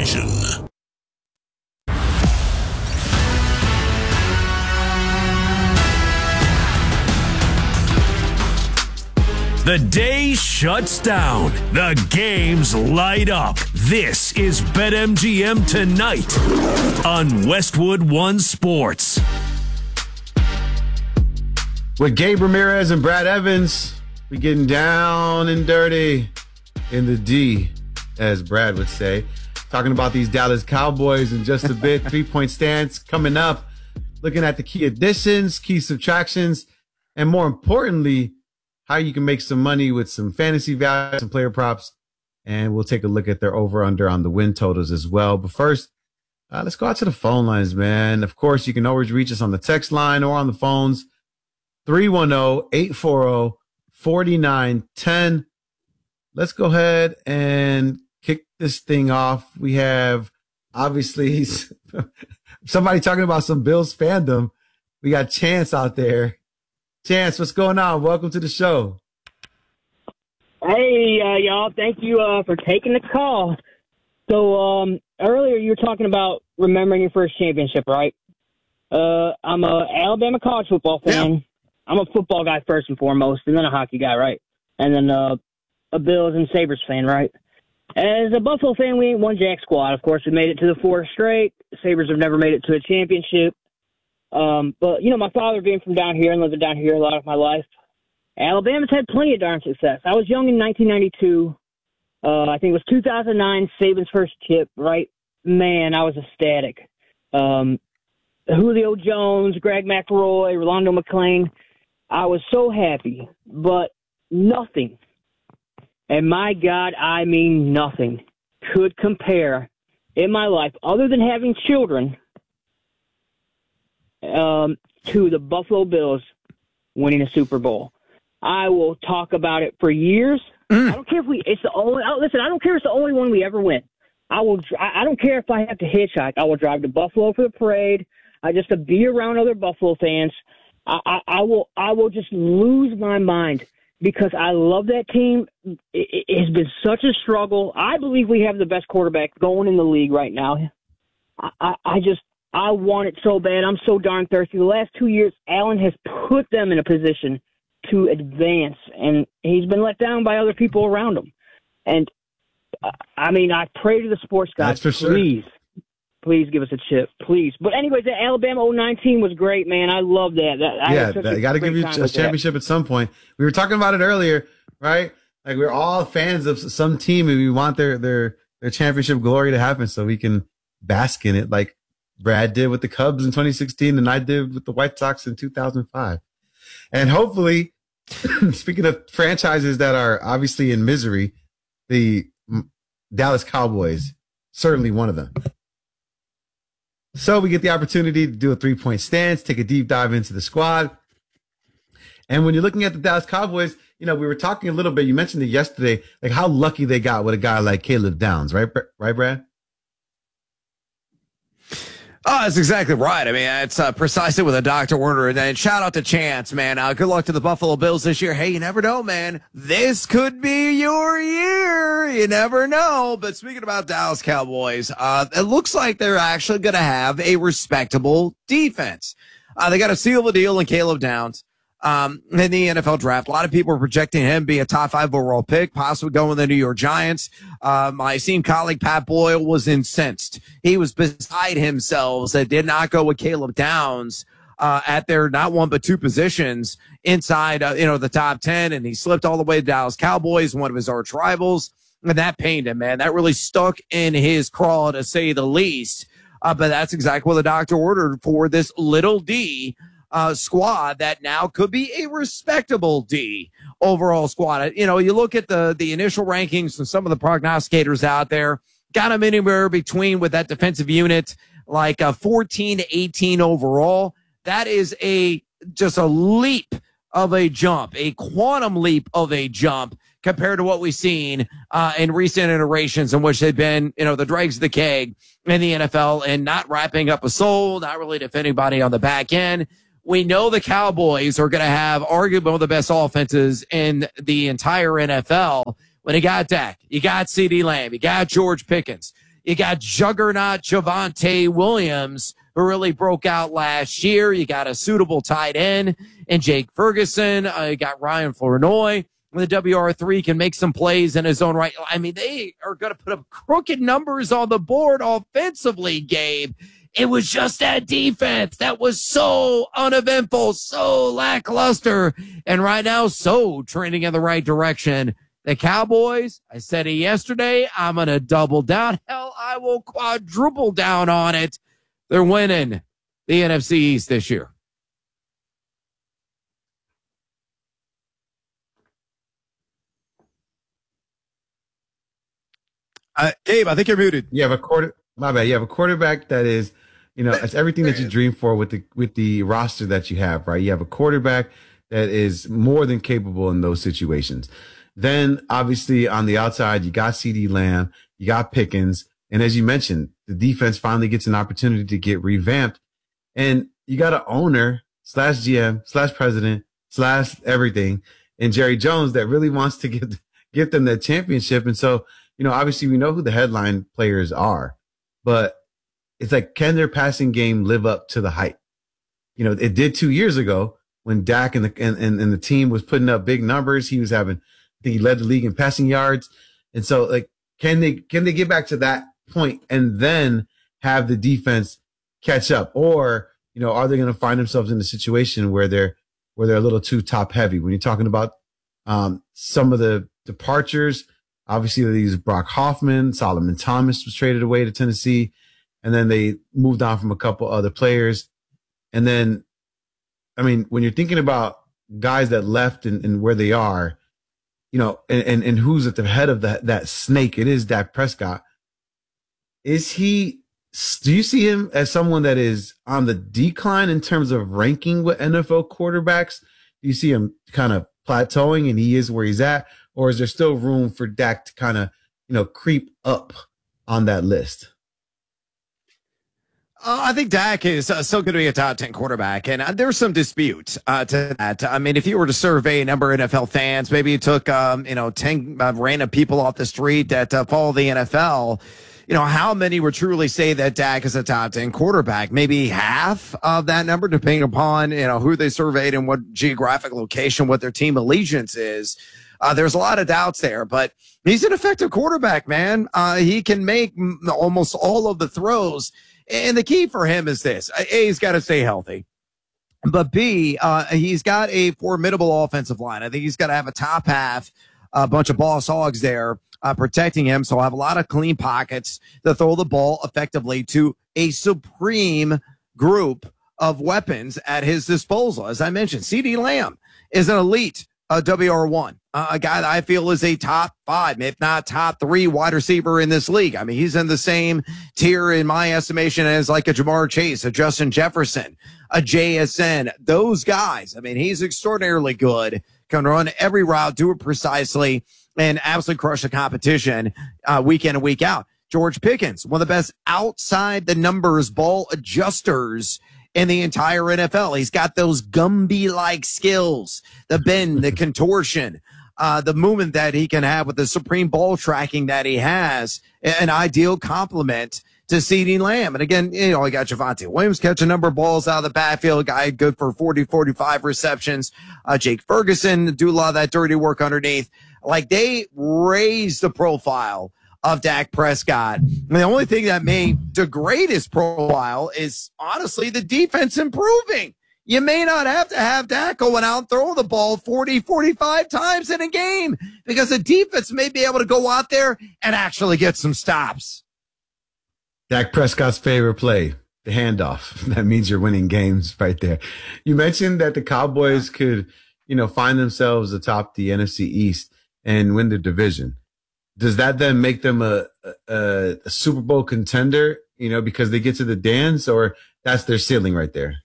Nation. The day shuts down. The games light up. This is BetMGM Tonight on Westwood One Sports. With Gabe Ramirez and Brad Evans, we getting down and dirty in the D, as Brad would say. Talking about these Dallas Cowboys in just a bit. 3-point stance coming up. Looking at the key additions, key subtractions, and more importantly, how you can make some money with some fantasy value, some player props, and we'll take a look at their over-under on the win totals as well. But first, let's go out to the phone lines, man. Of course, you can always reach us on the text line or on the phones, 310-840-4910. Let's go ahead and kick this thing off. We have, obviously, somebody talking about some Bills fandom. We got Chance out there. Chance, what's going on? Welcome to the show. Hey, y'all. Thank you for taking the call. So earlier you were talking about remembering your first championship, right? I'm a Alabama college football fan. Yeah. I'm a football guy first and foremost, and then a hockey guy, right? And then a Bills and Sabres fan, right? As a Buffalo fan, we ain't won jack squad. Of course, we made it to the 4 straight. The Sabres have never made it to a championship. But, you know, my father being from down here and living down here a lot of my life, Alabama's had plenty of darn success. I was young in 1992. I think it was 2009, Saban's first chip, right? Man, I was ecstatic. Julio Jones, Greg McElroy, Rolando McClain. I was so happy, but nothing, and my God, I mean nothing, could compare in my life, other than having children, to the Buffalo Bills winning a Super Bowl. I will talk about it for years. I don't care if it's the only. Listen, I don't care if it's the only one we ever win. I don't care if I have to hitchhike. I will drive to Buffalo for the parade. Just to be around other Buffalo fans. I will just lose my mind because I love that team. It has been such a struggle. I believe we have the best quarterback going in the league right now. I want it so bad. I'm so darn thirsty. The last 2 years, Allen has put them in a position to advance, and he's been let down by other people around him. And, I mean, I pray to the sports guys, please give us a chip, please. But anyways, the Alabama 09 team was great, man. I love that. I got to give you a championship at some point. We were talking about it earlier, right? Like, we're all fans of some team, and we want their championship glory to happen so we can bask in it, like Brad did with the Cubs in 2016 and I did with the White Sox in 2005. And hopefully, speaking of franchises that are obviously in misery, the Dallas Cowboys, certainly one of them. So we get the opportunity to do a 3-point stance, take a deep dive into the squad. And when you're looking at the Dallas Cowboys, you know, we were talking a little bit, you mentioned it yesterday, like how lucky they got with a guy like Caleb Downs, right? Right, Brad? Oh, that's exactly right. I mean, it's precisely what the doctor ordered. And then shout out to Chance, man. Good luck to the Buffalo Bills this year. Hey, you never know, man. This could be your year. You never know. But speaking about Dallas Cowboys, it looks like they're actually going to have a respectable defense. They got to seal the deal in Caleb Downs. In the NFL draft, a lot of people are projecting him to be a top 5 overall pick, possibly going with the New York Giants. My esteemed colleague Pat Boyle was incensed. He was beside himself that did not go with Caleb Downs at their not one but two positions inside the top 10, and he slipped all the way to Dallas Cowboys, one of his arch rivals, and that pained him, man. That really stuck in his craw, to say the least. But that's exactly what the doctor ordered for this little D squad that now could be a respectable D overall squad. You know, you look at the initial rankings and some of the prognosticators out there, got them anywhere between with that defensive unit, like 14 to 18 overall. That is just a leap of a jump, a quantum leap of a jump compared to what we've seen in recent iterations in which they've been, the dregs of the keg in the NFL and not wrapping up a soul, not really defending anybody on the back end. We know the Cowboys are going to have arguably one of the best offenses in the entire NFL. When you got Dak, you got CeeDee Lamb, you got George Pickens, You got juggernaut Javonte Williams, who really broke out last year. You got a suitable tight end in Jake Ferguson. You got Ryan Flournoy. The WR3 can make some plays in his own right. I mean, they are going to put up crooked numbers on the board offensively, Gabe. It was just that defense that was so uneventful, so lackluster, and right now so trending in the right direction. The Cowboys, I said it yesterday, I'm going to double down. Hell, I will quadruple down on it. They're winning the NFC East this year. Gabe, I think you're muted. You have a quarterback that is, it's everything that you dream for with the roster that you have, right? You have a quarterback that is more than capable in those situations. Then obviously on the outside, you got CeeDee Lamb, you got Pickens. And as you mentioned, the defense finally gets an opportunity to get revamped, and you got an owner / GM / president / everything and Jerry Jones that really wants to get them that championship. And so, obviously we know who the headline players are, but it's like, can their passing game live up to the hype? It did 2 years ago when Dak and the team was putting up big numbers. He was having, I think he led the league in passing yards. And so like, can they get back to that point and then have the defense catch up? Or, are they going to find themselves in a situation where they're a little too top heavy? When you're talking about, some of the departures, obviously these Brock Hoffman, Solomon Thomas was traded away to Tennessee, and then they moved on from a couple other players. And then, I mean, when you're thinking about guys that left and where they are, and who's at the head of that snake, it is Dak Prescott. Do you see him as someone that is on the decline in terms of ranking with NFL quarterbacks? Do you see him kind of plateauing and he is where he's at? Or is there still room for Dak to kind of, creep up on that list? I think Dak is still going to be a top 10 quarterback, and there's some dispute to that. I mean, if you were to survey a number of NFL fans, maybe you took, 10 random people off the street that follow the NFL, how many would truly say that Dak is a top 10 quarterback? Maybe half of that number, depending upon, who they surveyed and what geographic location, what their team allegiance is. There's a lot of doubts there, but he's an effective quarterback, man. He can make almost all of the throws. And the key for him is this. A, he's got to stay healthy. But B, he's got a formidable offensive line. I think he's got to have a top half, a bunch of boss hogs there protecting him. So I'll have a lot of clean pockets to throw the ball effectively to a supreme group of weapons at his disposal. As I mentioned, CeeDee Lamb is an elite WR1, a guy that I feel is a top 5, if not top 3 wide receiver in this league. I mean, he's in the same tier in my estimation as like a Jamar Chase, a Justin Jefferson, a JSN, those guys. I mean, he's extraordinarily good, can run every route, do it precisely, and absolutely crush the competition week in and week out. George Pickens, one of the best outside the numbers ball adjusters in the entire NFL. He's got those Gumby-like skills, the bend, the contortion, the movement that he can have with the supreme ball tracking that he has, an ideal complement to CeeDee Lamb. And again, you got Javonte Williams catch a number of balls out of the backfield, guy good for 40, 45 receptions. Jake Ferguson do a lot of that dirty work underneath. Like, they raised the profile of Dak Prescott. And the only thing that may degrade his profile is honestly the defense improving. You may not have to have Dak going out and throw the ball 40, 45 times in a game because the defense may be able to go out there and actually get some stops. Dak Prescott's favorite play, the handoff. That means you're winning games right there. You mentioned that the Cowboys could, find themselves atop the NFC East and win the division. Does that then make them a Super Bowl contender, because they get to the dance, or that's their ceiling right there?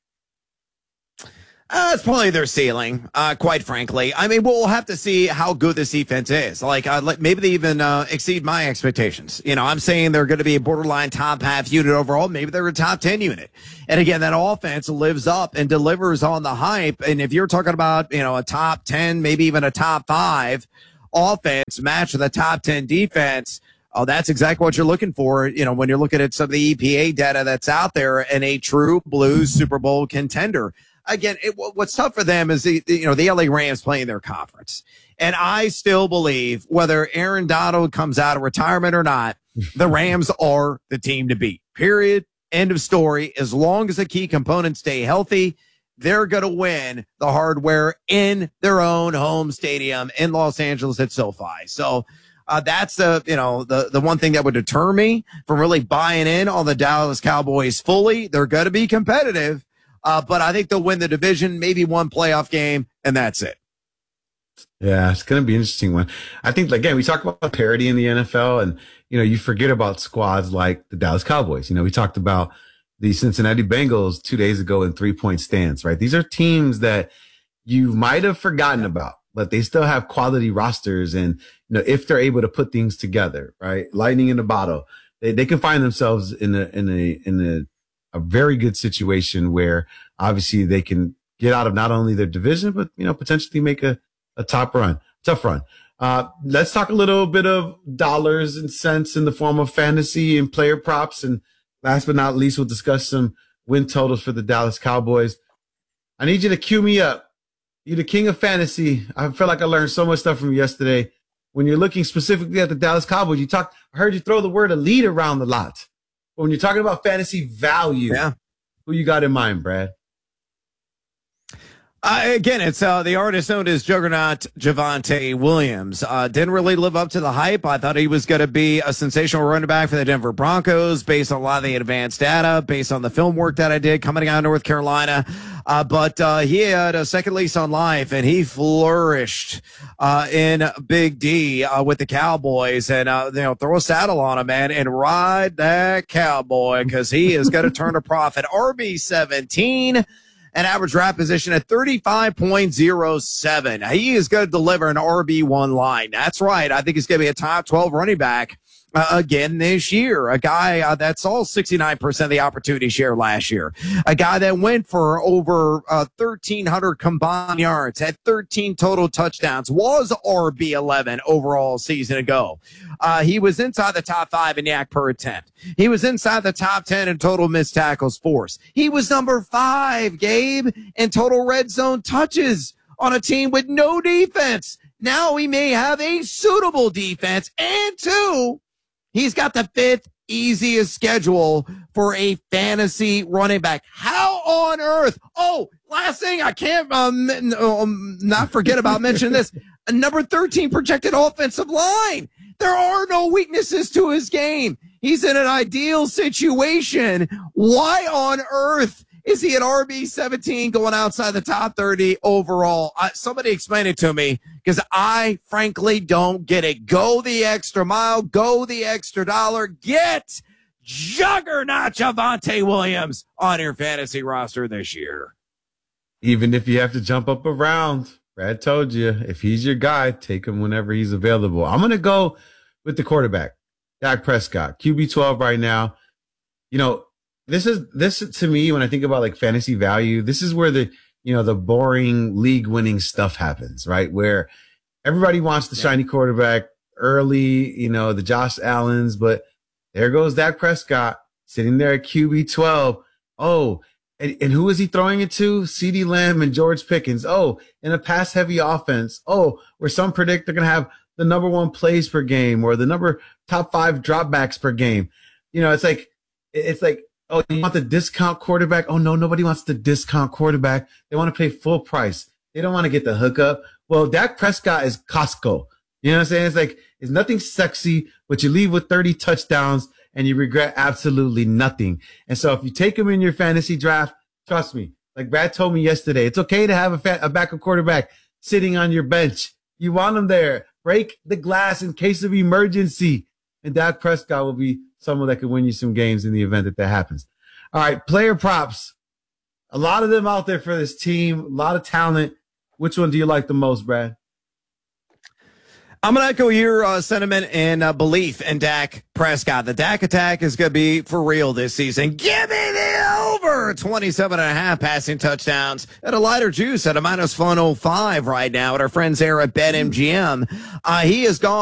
It's probably their ceiling, quite frankly. I mean, we'll have to see how good this defense is. Like maybe they even exceed my expectations. I'm saying they're going to be a borderline top half unit overall. Maybe they're a top 10 unit. And again, that offense lives up and delivers on the hype. And if you're talking about, a top 10, maybe even a top 5 offense match with a top 10 defense, Oh, that's exactly what you're looking for. When you're looking at some of the EPA data that's out there and a true blue Super Bowl contender. Again, what's tough for them is the LA Rams playing their conference. And I still believe whether Aaron Donald comes out of retirement or not, the Rams are the team to beat. Period. End of story. As long as the key components stay healthy, they're going to win the hardware in their own home stadium in Los Angeles at SoFi. So, that's the one thing that would deter me from really buying in on the Dallas Cowboys fully. They're going to be competitive, but I think they'll win the division, maybe one playoff game, and that's it. Yeah, it's going to be an interesting one. I think, again, we talk about parity in the NFL, and, you forget about squads like the Dallas Cowboys. We talked about the Cincinnati Bengals 2 days ago in 3-point stands, right? These are teams that you might have forgotten about, but they still have quality rosters. And, if they're able to put things together, right? Lightning in a bottle, they can find themselves in a very good situation where obviously they can get out of not only their division, but, potentially make a tough run. Let's talk a little bit of dollars and cents in the form of fantasy and player props. And last but not least, we'll discuss some win totals for the Dallas Cowboys. I need you to cue me up. You're the king of fantasy. I feel like I learned so much stuff from you yesterday. When you're looking specifically at the Dallas Cowboys, I heard you throw the word elite around a lot. But when you're talking about fantasy value, who you got in mind, Brad? Again, it's the artist known as Juggernaut Javonte Williams. Didn't really live up to the hype. I thought he was going to be a sensational running back for the Denver Broncos based on a lot of the advanced data, based on the film work that I did coming out of North Carolina. But he had a second lease on life, and he flourished in Big D with the Cowboys. And throw a saddle on him, man, and ride that cowboy, because he is going to turn a profit. RB17. An average draft position at 35.07. He is going to deliver an RB1 line. That's right. I think he's going to be a top 12 running back again this year. A guy that saw 69% of the opportunity share last year. A guy that went for over 1,300 combined yards, had 13 total touchdowns, was RB11 overall season ago. He was inside the top 5 in YAC per attempt. He was inside the top 10 in total missed tackles forced. He was number 5, Gabe, in total red zone touches on a team with no defense. Now he may have a suitable defense, and 2, he's got the 5th easiest schedule for a fantasy running back. How on earth? Oh, last thing, I can't not forget about mentioning this. Number 13 projected offensive line. There are no weaknesses to his game. He's in an ideal situation. Why on earth is he at RB17 going outside the top 30 overall? Somebody explain it to me, because I frankly don't get it. Go the extra mile. Go the extra dollar. Get Juggernaut Javonte Williams on your fantasy roster this year. Even if you have to jump up around, Brad told you, if he's your guy, take him whenever he's available. I'm going to go with the quarterback, Dak Prescott, QB12 right now. This to me, when I think about like fantasy value, this is where the boring league winning stuff happens, right? Where everybody wants the shiny quarterback early, the Josh Allens, but there goes Dak Prescott sitting there at QB12. Oh, and who is he throwing it to? CeeDee Lamb and George Pickens. Oh, in a pass heavy offense. Oh, where some predict they're going to have the number 1 plays per game or the top 5 dropbacks per game. It's like, oh, you want the discount quarterback? Oh, no, nobody wants the discount quarterback. They want to pay full price. They don't want to get the hookup. Well, Dak Prescott is Costco. You know what I'm saying? It's like, it's nothing sexy, but you leave with 30 touchdowns and you regret absolutely nothing. And so if you take him in your fantasy draft, trust me, like Brad told me yesterday, it's okay to have a backup quarterback sitting on your bench. You want him there. Break the glass in case of emergency. And Dak Prescott will be someone that could win you some games in the event that happens. All right, player props. A lot of them out there for this team. A lot of talent. Which one do you like the most, Brad? I'm going to echo your sentiment and belief in Dak Prescott. The Dak attack is going to be for real this season. Give me the over 27.5 passing touchdowns at a lighter juice at a -105 right now at our friends there at BetMGM. He has gone